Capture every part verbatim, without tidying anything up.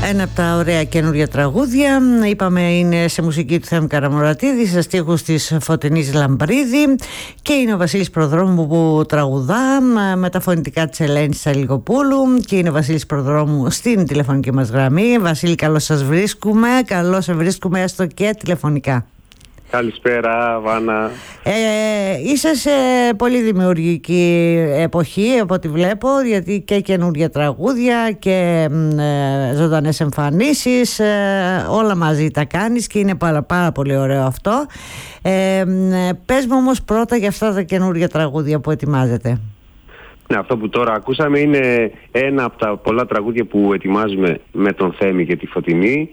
Ένα από τα ωραία καινούργια τραγούδια, είπαμε, είναι σε μουσική του Θέμη Καραμωρατίδη, σε στίχους της Φωτεινής Λαμπρίδη, και είναι ο Βασίλης Προδρόμου που τραγουδά με τα φωνητικά της Ελένης Σαλικοπούλου, και είναι ο Βασίλης Προδρόμου στην τηλεφωνική μας γραμμή. Βασίλη, καλώς σας βρίσκουμε, καλώς σε βρίσκουμε έστω και τηλεφωνικά. Καλησπέρα, Βάνα. Ε, είσαι σε πολύ δημιουργική εποχή από ό,τι βλέπω, γιατί και καινούργια τραγούδια και ε, ζωντανές εμφανίσεις, ε, όλα μαζί τα κάνεις και είναι πάρα, πάρα πολύ ωραίο αυτό. Ε, ε, πες μου όμως πρώτα για αυτά τα καινούργια τραγούδια που ετοιμάζετε. Ναι, αυτό που τώρα ακούσαμε είναι ένα από τα πολλά τραγούδια που ετοιμάζουμε με τον Θέμη και τη Φωτεινή.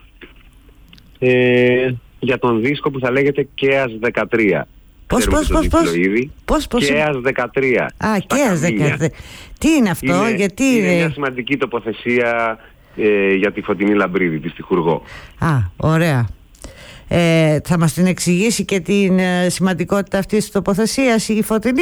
Ε, για τον δίσκο που θα λέγεται Κέας δεκατρία. Πώς, πώς, πώς, πώς, πώς, πώς, Κέας δεκατρία. Α, Κέας δεκατρία. Τι είναι αυτό, είναι, γιατί είναι... είναι μια σημαντική τοποθεσία ε, για τη Φωτεινή Λαμπρίδη, τη στιχουργό. Α, ωραία. Ε, θα μας την εξηγήσει και την ε, σημαντικότητα αυτής της τοποθεσίας η Φωτεινή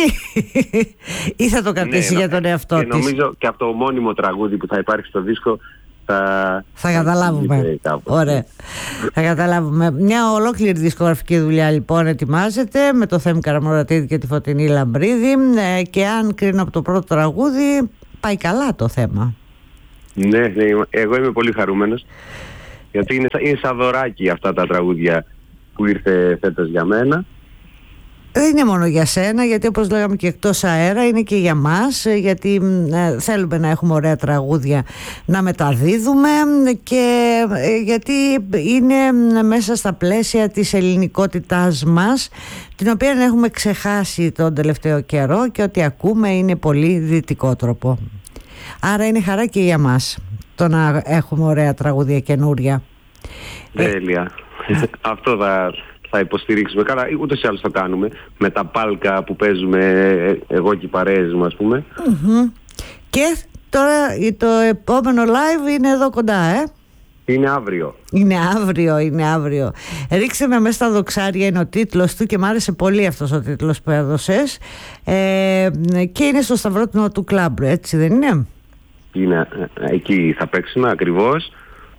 ή θα το κρατήσει ναι, για τον εαυτό και της? Νομίζω και από το μόνιμο τραγούδι που θα υπάρχει στο δίσκο Θα, θα καταλάβουμε. Ωραία. Θα καταλάβουμε. Μια ολόκληρη δισκογραφική δουλειά λοιπόν ετοιμάζεται με το Θέμη Καραμωρατίδη και τη Φωτεινή Λαμπρίδη, και αν κρίνω από το πρώτο τραγούδι πάει καλά το θέμα. Ναι, ναι, εγώ είμαι πολύ χαρούμενος, γιατί είναι, είναι σαν δωράκι αυτά τα τραγούδια που ήρθε φέτος για μένα. Δεν είναι μόνο για σένα, γιατί όπως λέγαμε και εκτός αέρα είναι και για μας, γιατί ε, θέλουμε να έχουμε ωραία τραγούδια να μεταδίδουμε, και ε, γιατί είναι μέσα στα πλαίσια της ελληνικότητάς μας, την οποία έχουμε ξεχάσει τον τελευταίο καιρό, και ό,τι ακούμε είναι πολύ δυτικότροπο. Άρα είναι χαρά και για μας το να έχουμε ωραία τραγούδια καινούρια. Τέλεια. Ε, Αυτό θα... θα υποστηρίξουμε. Καλά, ούτως ή άλλως το κάνουμε με τα πάλκα που παίζουμε εγώ και οι παρέες μου, ας πούμε. Mm-hmm. Και τώρα το επόμενο live είναι εδώ κοντά, ε? Είναι αύριο. Είναι αύριο, είναι αύριο. Ρίξε με μέσα στα δοξάρια είναι ο τίτλος του, και μου άρεσε πολύ αυτός ο τίτλος που έδωσες, ε, και είναι στο Σταυρό του Νότου Κλαμπ, έτσι δεν είναι? Είναι, εκεί θα παίξουμε ακριβώς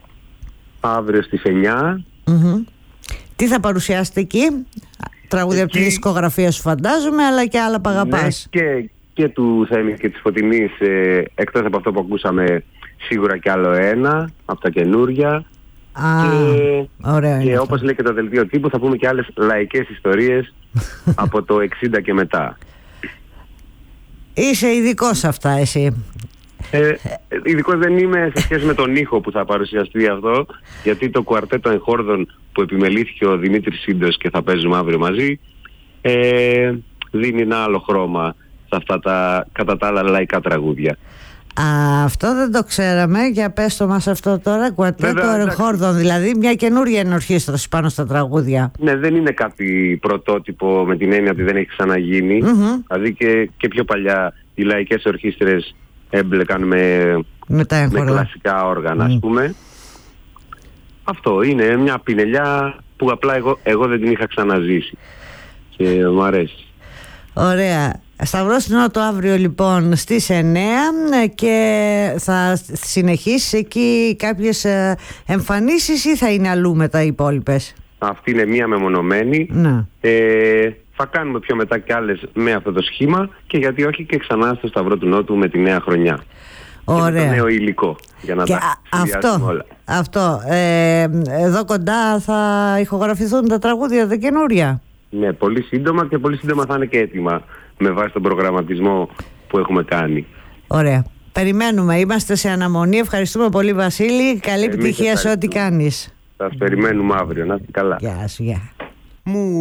αύριο στις εννιά. Mm-hmm. Τι θα παρουσιάσετε εκεί? Τραγούδια από τη δισκογραφία σου φαντάζομαι, αλλά και άλλα που αγαπάς. Ναι, και, και του Θέμη και της Φωτεινής, ε, εκτός από αυτό που ακούσαμε, σίγουρα κι άλλο ένα από τα καινούρια. Α, και ωραία, και όπως λέει και το δελτίο τύπου, θα πούμε και άλλες λαϊκές ιστορίες από το εξήντα και μετά. Είσαι ειδικός σε αυτά εσύ. Ε, ειδικός δεν είμαι σε σχέση με τον ήχο που θα παρουσιαστεί αυτό, γιατί το κουαρτέτο εγχόρδων που επιμελήθηκε ο Δημήτρης Σύντος και θα παίζουμε αύριο μαζί, ε, δίνει ένα άλλο χρώμα σε αυτά τα κατά τα άλλα λαϊκά τραγούδια. Α, αυτό δεν το ξέραμε. Για πες το μας αυτό τώρα. Κουαρτέτο εγχόρδων, δηλαδή μια καινούργια ενορχήστρωση πάνω στα τραγούδια. Ναι, δεν είναι κάτι πρωτότυπο με την έννοια ότι δεν έχει ξαναγίνει. Mm-hmm. Δηλαδή και, και πιο παλιά οι λαϊκές ορχήστρες έμπλεκαν με, με, με κλασικά όργανα, mm. ας πούμε. Αυτό είναι μια πινελιά που απλά εγώ, εγώ δεν την είχα ξαναζήσει και μου αρέσει. Ωραία. Σταυρός του Νότου αύριο λοιπόν στις εννιά, και θα συνεχίσεις εκεί κάποιες εμφανίσεις ή θα είναι αλλού με τα υπόλοιπες? Αυτή είναι μία μεμονωμένη. Ναι. ε, Θα κάνουμε πιο μετά και άλλες με αυτό το σχήμα, και γιατί όχι και ξανά στο Σταυρό του Νότου με τη νέα χρονιά. Ωραία. Και με το νέο υλικό για να και τα αυτό, όλα. Αυτό ε, εδώ κοντά θα ηχογραφηθούν τα τραγούδια τα καινούρια? Ναι, πολύ σύντομα, και πολύ σύντομα θα είναι και έτοιμα με βάση τον προγραμματισμό που έχουμε κάνει. Ωραία. Περιμένουμε, είμαστε σε αναμονή. Ευχαριστούμε πολύ, Βασίλη. Καλή επιτυχία σε ό,τι κάνεις. Σας περιμένουμε αύριο, να είστε καλά. Γεια σου, γεια. Μου